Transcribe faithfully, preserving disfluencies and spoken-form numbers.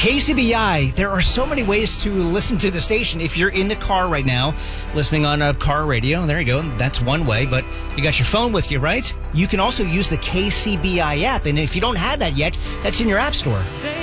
K C B I, there are so many ways to listen to the station. If you're in the car right now, listening on a car radio, there you go. That's one way, but you got your phone with you, right? You can also use the K C B I app, and if you don't have that yet, that's in your app store.